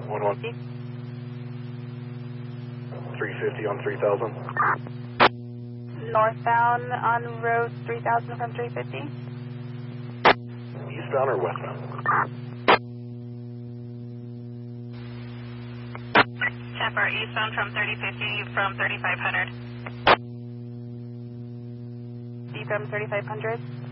1-1. 350 on 3000. Northbound on road 3000 from 350. Eastbound or westbound? Chopper eastbound from 3050 from 3500. From 3500.